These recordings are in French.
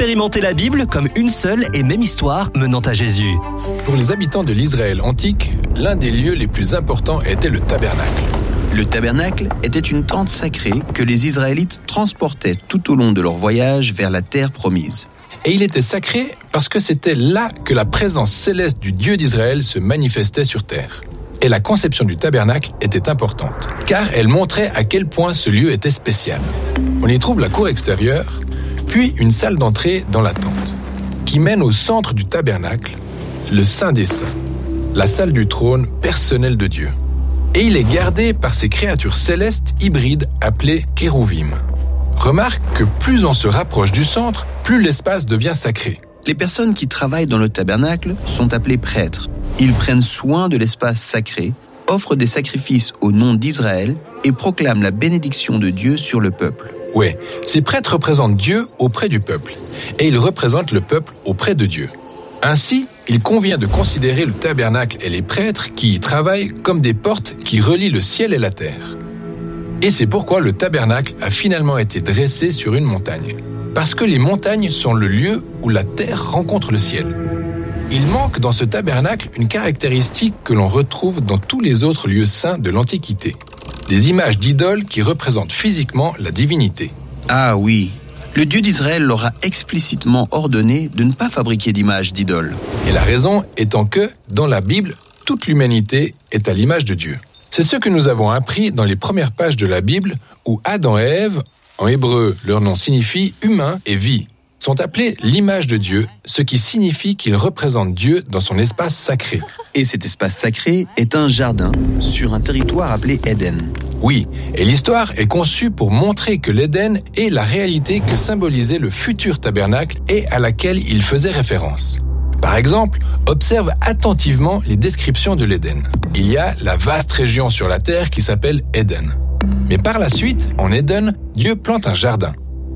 Expérimentez la Bible comme une seule et même histoire menant à Jésus. Pour les habitants de l'Israël antique, l'un des lieux les plus importants était le tabernacle. Le tabernacle était une tente sacrée que les Israélites transportaient tout au long de leur voyage vers la terre promise. Et il était sacré parce que c'était là que la présence céleste du Dieu d'Israël se manifestait sur terre. Et la conception du tabernacle était importante, car elle montrait à quel point ce lieu était spécial. On y trouve la cour extérieure, puis une salle d'entrée dans la tente, qui mène au centre du tabernacle, le Saint des Saints, la salle du trône personnel de Dieu. Et il est gardé par ces créatures célestes hybrides appelées kérouvim. Remarque que plus on se rapproche du centre, plus l'espace devient sacré. Les personnes qui travaillent dans le tabernacle sont appelées prêtres. Ils prennent soin de l'espace sacré, offrent des sacrifices au nom d'Israël et proclament la bénédiction de Dieu sur le peuple. Ouais, ces prêtres représentent Dieu auprès du peuple, et ils représentent le peuple auprès de Dieu. Ainsi, il convient de considérer le tabernacle et les prêtres qui y travaillent comme des portes qui relient le ciel et la terre. Et c'est pourquoi le tabernacle a finalement été dressé sur une montagne. Parce que les montagnes sont le lieu où la terre rencontre le ciel. Il manque dans ce tabernacle une caractéristique que l'on retrouve dans tous les autres lieux saints de l'Antiquité. Des images d'idoles qui représentent physiquement la divinité. Ah oui, le Dieu d'Israël leur a explicitement ordonné de ne pas fabriquer d'images d'idoles. Et la raison étant que, dans la Bible, toute l'humanité est à l'image de Dieu. C'est ce que nous avons appris dans les premières pages de la Bible où Adam et Ève, en hébreu leur nom signifie humain et vie, sont appelés l'image de Dieu, ce qui signifie qu'ils représentent Dieu dans son espace sacré. Et cet espace sacré est un jardin sur un territoire appelé Éden. Oui, et l'histoire est conçue pour montrer que l'Éden est la réalité que symbolisait le futur tabernacle et à laquelle il faisait référence. Par exemple, observe attentivement les descriptions de l'Éden. Il y a la vaste région sur la terre qui s'appelle Éden. Mais par la suite, en Éden, Dieu plante un jardin.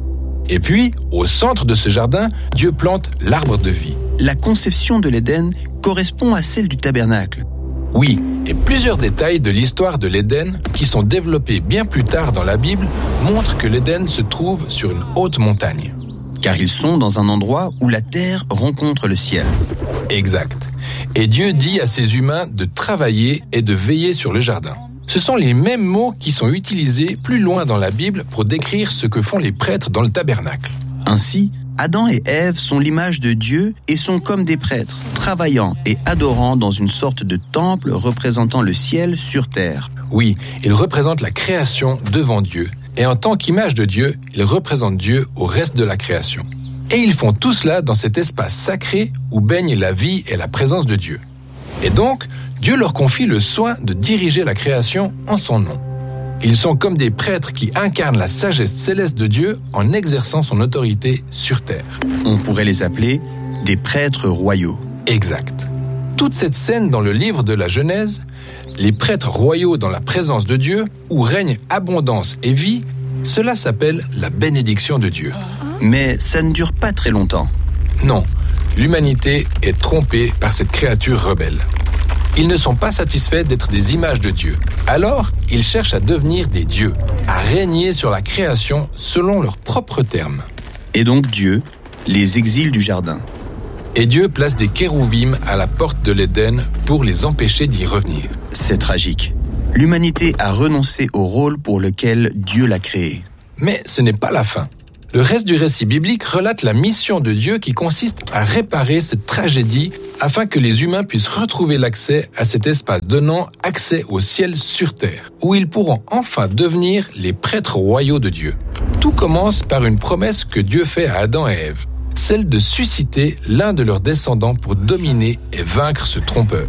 Et puis, au centre de ce jardin, Dieu plante l'arbre de vie. La conception de l'Éden correspond à celle du tabernacle. Oui, et plusieurs détails de l'histoire de l'Éden, qui sont développés bien plus tard dans la Bible, montrent que l'Éden se trouve sur une haute montagne. Car ils sont dans un endroit où la terre rencontre le ciel. Exact. Et Dieu dit à ses humains de travailler et de veiller sur le jardin. Ce sont les mêmes mots qui sont utilisés plus loin dans la Bible pour décrire ce que font les prêtres dans le tabernacle. Ainsi, Adam et Ève sont l'image de Dieu et sont comme des prêtres, travaillant et adorant dans une sorte de temple représentant le ciel sur terre. Oui, ils représentent la création devant Dieu, et en tant qu'image de Dieu, ils représentent Dieu au reste de la création. Et ils font tout cela dans cet espace sacré où baigne la vie et la présence de Dieu. Et donc, Dieu leur confie le soin de diriger la création en son nom. Ils sont comme des prêtres qui incarnent la sagesse céleste de Dieu en exerçant son autorité sur terre. On pourrait les appeler des prêtres royaux. Exact. Toute cette scène dans le livre de la Genèse, les prêtres royaux dans la présence de Dieu, où règne abondance et vie, cela s'appelle la bénédiction de Dieu. Mais ça ne dure pas très longtemps. Non, l'humanité est trompée par cette créature rebelle. Ils ne sont pas satisfaits d'être des images de Dieu. Alors, ils cherchent à devenir des dieux, à régner sur la création selon leurs propres termes. Et donc Dieu les exile du jardin. Et Dieu place des kérouvim à la porte de l'Éden pour les empêcher d'y revenir. C'est tragique. L'humanité a renoncé au rôle pour lequel Dieu l'a créé. Mais ce n'est pas la fin. Le reste du récit biblique relate la mission de Dieu qui consiste à réparer cette tragédie afin que les humains puissent retrouver l'accès à cet espace donnant accès au ciel sur terre, où ils pourront enfin devenir les prêtres royaux de Dieu. Tout commence par une promesse que Dieu fait à Adam et Ève, celle de susciter l'un de leurs descendants pour dominer et vaincre ce trompeur.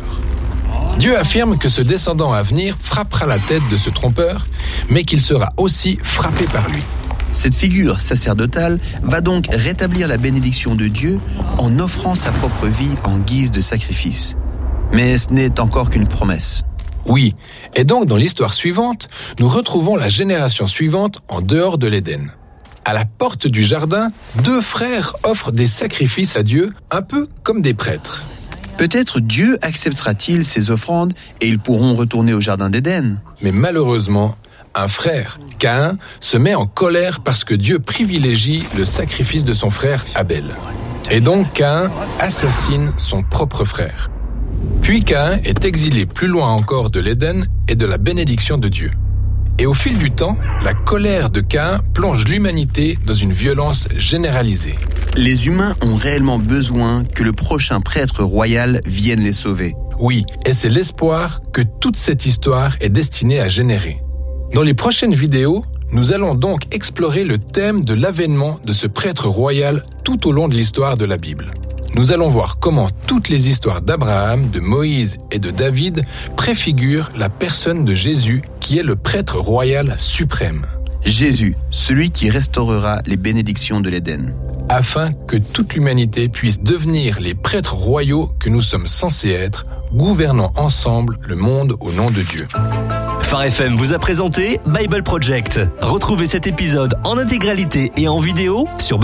Dieu affirme que ce descendant à venir frappera la tête de ce trompeur, mais qu'il sera aussi frappé par lui. Cette figure sacerdotale va donc rétablir la bénédiction de Dieu en offrant sa propre vie en guise de sacrifice. Mais ce n'est encore qu'une promesse. Oui, et donc dans l'histoire suivante, nous retrouvons la génération suivante en dehors de l'Éden. À la porte du jardin, 2 frères offrent des sacrifices à Dieu, un peu comme des prêtres. Peut-être Dieu acceptera-t-il ces offrandes et ils pourront retourner au jardin d'Éden. Mais malheureusement, un frère, Caïn, se met en colère parce que Dieu privilégie le sacrifice de son frère Abel. Et donc Caïn assassine son propre frère. Puis Caïn est exilé plus loin encore de l'Éden et de la bénédiction de Dieu. Et au fil du temps, la colère de Caïn plonge l'humanité dans une violence généralisée. Les humains ont réellement besoin que le prochain prêtre royal vienne les sauver. Oui, et c'est l'espoir que toute cette histoire est destinée à générer. Dans les prochaines vidéos, nous allons donc explorer le thème de l'avènement de ce prêtre royal tout au long de l'histoire de la Bible. Nous allons voir comment toutes les histoires d'Abraham, de Moïse et de David préfigurent la personne de Jésus qui est le prêtre royal suprême. Jésus, celui qui restaurera les bénédictions de l'Éden. Afin que toute l'humanité puisse devenir les prêtres royaux que nous sommes censés être, gouvernant ensemble le monde au nom de Dieu. Phare FM vous a présenté Bible Project. Retrouvez cet épisode en intégralité et en vidéo sur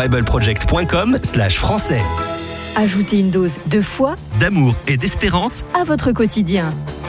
bibleproject.com/français. Ajoutez une dose de foi, D'amour et d'espérance à votre quotidien.